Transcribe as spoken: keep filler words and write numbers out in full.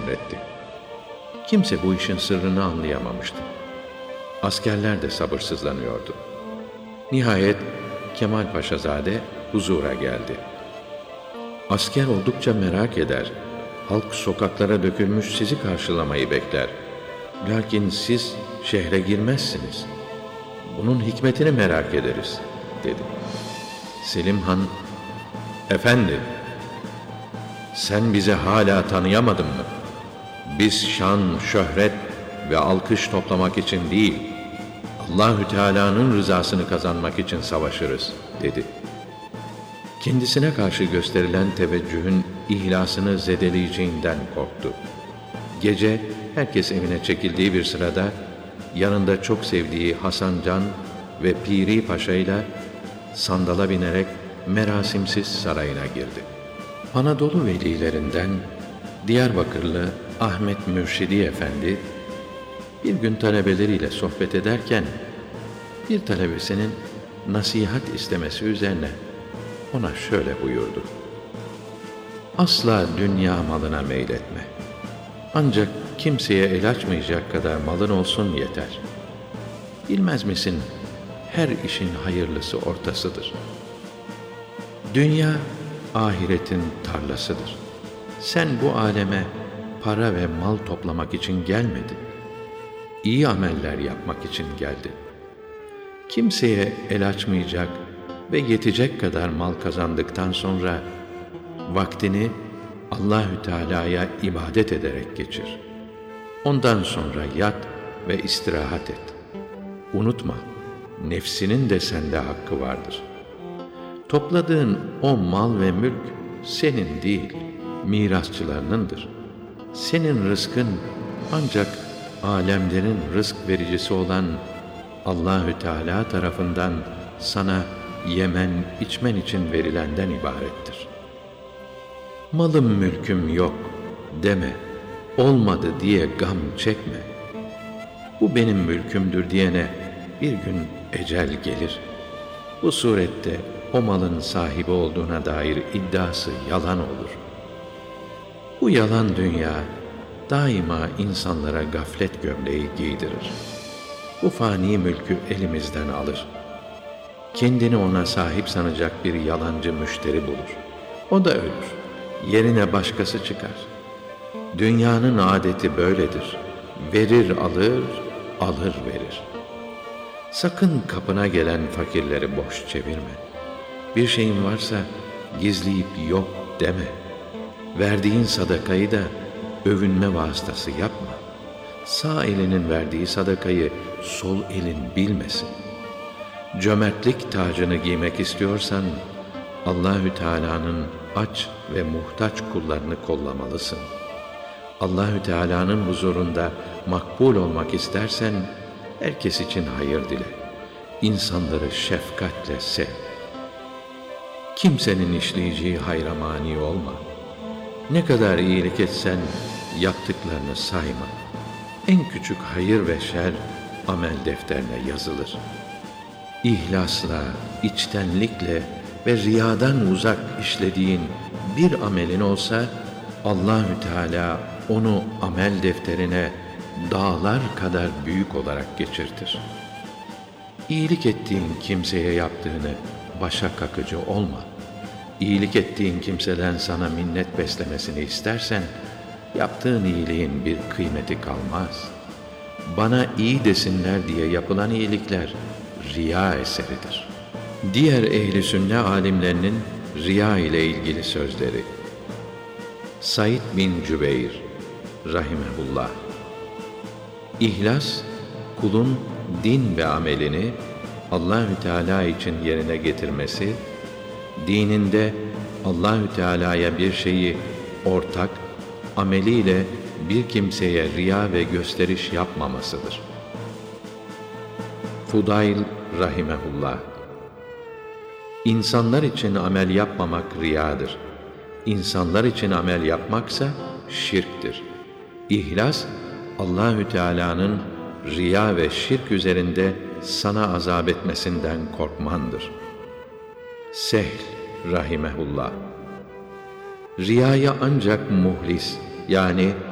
emretti. Kimse bu işin sırrını anlayamamıştı. Askerler de sabırsızlanıyordu. Nihayet Kemal Paşazade huzura geldi. Asker oldukça merak eder. Halk sokaklara dökülmüş sizi karşılamayı bekler. Lakin siz şehre girmezsiniz. Bunun hikmetini merak ederiz, dedi. Selim Han, efendi, sen bizi hala tanıyamadın mı? Biz şan, şöhret ve alkış toplamak için değil, Allahü Teala'nın rızasını kazanmak için savaşırız, dedi. Kendisine karşı gösterilen teveccühün ihlasını zedeleyeceğinden korktu. Gece herkes evine çekildiği bir sırada yanında çok sevdiği Hasan Can ve Piri Paşa ile sandala binerek merasimsiz sarayına girdi. Anadolu velilerinden Diyarbakırlı Ahmet Mürşidi Efendi bir gün talebeleriyle sohbet ederken bir talebesinin nasihat istemesi üzerine ona şöyle buyurdu: asla dünya malına meyletme. Ancak kimseye el açmayacak kadar malın olsun yeter. Bilmez misin, her işin hayırlısı ortasıdır. Dünya ahiretin tarlasıdır. Sen bu aleme para ve mal toplamak için gelmedin. İyi ameller yapmak için geldin. Kimseye el açmayacak ve yetecek kadar mal kazandıktan sonra vaktini Allahü Teala'ya ibadet ederek geçir. Ondan sonra yat ve istirahat et. Unutma, nefsinin de sende hakkı vardır. Topladığın o mal ve mülk senin değil, mirasçılarınındır. Senin rızkın ancak alemlerin rızk vericisi olan Allahü Teala tarafından sana yemen, içmen için verilenden ibarettir. Malım mülküm yok deme, olmadı diye gam çekme. Bu benim mülkümdür diyene bir gün ecel gelir. Bu surette o malın sahibi olduğuna dair iddiası yalan olur. Bu yalan dünya daima insanlara gaflet gömleği giydirir. Bu fani mülkü elimizden alır. Kendini ona sahip sanacak bir yalancı müşteri bulur. O da ölür. Yerine başkası çıkar. Dünyanın adeti böyledir. Verir alır, alır verir. Sakın kapına gelen fakirleri boş çevirme. Bir şeyin varsa gizleyip yok deme. Verdiğin sadakayı da övünme vasıtası yapma. Sağ elinin verdiği sadakayı sol elin bilmesin. Cömertlik tacını giymek istiyorsan Allahü Teala'nın aç ve muhtaç kullarını kollamalısın. Allahü Teala'nın huzurunda makbul olmak istersen herkes için hayır dile. İnsanları şefkatle sev. Kimsenin işleyeceği hayra mani olma. Ne kadar iyilik etsen yaptıklarını sayma. En küçük hayır ve şer amel defterine yazılır. İhlasla, içtenlikle ve riyadan uzak işlediğin bir amelin olsa Allahü Teala onu amel defterine dağlar kadar büyük olarak geçirtir. İyilik ettiğin kimseye yaptığını başa kakıcı olma. İyilik ettiğin kimseden sana minnet beslemesini istersen yaptığın iyiliğin bir kıymeti kalmaz. Bana iyi desinler diye yapılan iyilikler riya eseridir. Diğer ehli sünnet alimlerinin riya ile ilgili sözleri. Said bin Cübeyr rahimehullah: İhlas, kulun din ve amelini Allahü Teala için yerine getirmesi, dininde Allahü Teala'ya bir şeyi ortak, ameliyle bir kimseye riya ve gösteriş yapmamasıdır. Fudayl rahimehullah: İnsanlar için amel yapmamak riyadır. İnsanlar için amel yapmaksa şirktir. İhlas, Allahü Teala'nın riya ve şirk üzerinde sana azap etmesinden korkmandır. Sehl rahimehullah: Riyaya ancak muhlis, yani